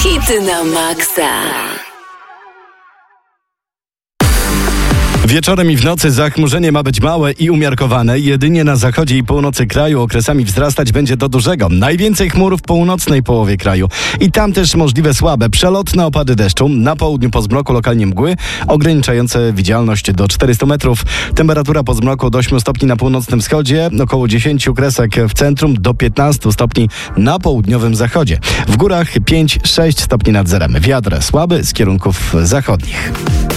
Hity na maksa. Wieczorem i w nocy zachmurzenie ma być małe i umiarkowane. Jedynie na zachodzie i północy kraju okresami wzrastać będzie do dużego. Najwięcej chmur w północnej połowie kraju. I tam też możliwe słabe, przelotne opady deszczu. Na południu po zmroku lokalnie mgły, ograniczające widzialność do 400 metrów. Temperatura po zmroku do 8 stopni na północnym wschodzie, około 10 kresek w centrum, do 15 stopni na południowym zachodzie. W górach 5-6 stopni nad zerem. Wiatr słaby z kierunków zachodnich.